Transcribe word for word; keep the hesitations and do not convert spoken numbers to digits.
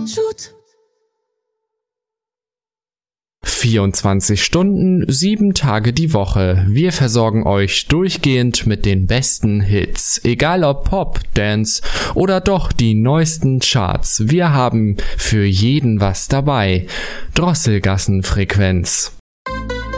Shoot. vierundzwanzig Stunden, sieben Tage die Woche. Wir versorgen euch durchgehend mit den besten Hits. Egal ob Pop, Dance oder doch die neuesten Charts. Wir haben für jeden was dabei. Drosselgassenfrequenz.